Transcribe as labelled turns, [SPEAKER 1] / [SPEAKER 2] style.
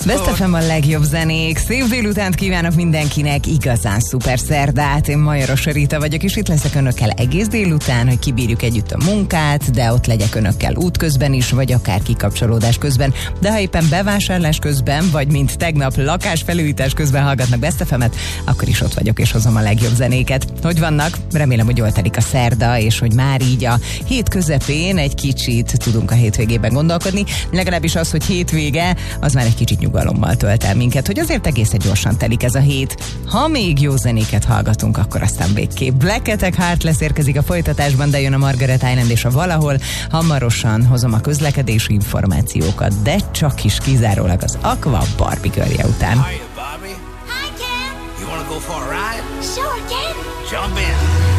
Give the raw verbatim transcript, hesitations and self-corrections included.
[SPEAKER 1] Best ef em a legjobb zenék. Szép délutánt kívánok mindenkinek, igazán szuper szerdát. Én Majoros Rita vagyok, és itt leszek önökkel egész délután, hogy kibírjuk együtt a munkát, de ott legyek önökkel útközben is, vagy akár kikapcsolódás közben. De ha éppen bevásárlás közben, vagy mint tegnap lakásfelújítás közben hallgatnak Best ef emet, akkor is ott vagyok, és hozom a legjobb zenéket. Hogy vannak? Remélem, hogy jól telik a szerda, és hogy már így a hét közepén egy kicsit tudunk a hétvégében gondolkodni. Legalábbis az, hogy hétvége, az már egy kicsit nyugalommal tölt el minket, hogy azért egészen gyorsan telik ez a hét. Ha még jó zenéket hallgatunk, akkor aztán végképp. Black Attack Heartless érkezik a folytatásban, de jön a Margaret Island és a Valahol. Hamarosan hozom a közlekedési információkat, de csak is kizárólag az Aqua Barbie Girlje után.
[SPEAKER 2] Hi, Barbie.
[SPEAKER 3] Hi, Ken.
[SPEAKER 2] You wanna go for a ride?
[SPEAKER 3] Sure, Ken.
[SPEAKER 2] Jump in.